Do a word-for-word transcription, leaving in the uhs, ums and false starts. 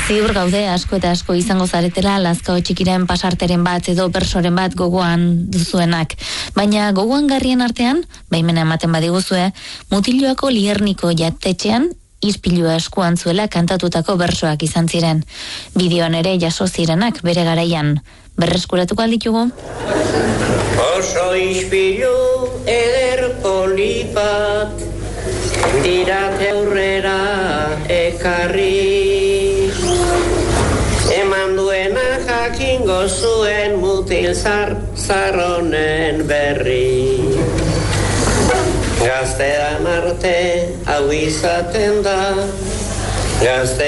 Ziur gaude asko eta asko izango zaretela Lazkao txikiren pasarteren bat edo bersoren bat gogoan duzuenak. Baina gogoan garrien artean, baimena ematen badiguzue, Mutiloako Lierniko jatetxean ispilua eskuan zuela kantatutako bersoak izan ziren. Bideoan ere jaso zirenak bere garaian. Berreskuratuko alditugu? Oso ispilu eder polit bat, dirat aurrera ekarri. Eman duena jakingo zuen mutil zar, zarronen berri. Gaztean arte hau izaten da, gazte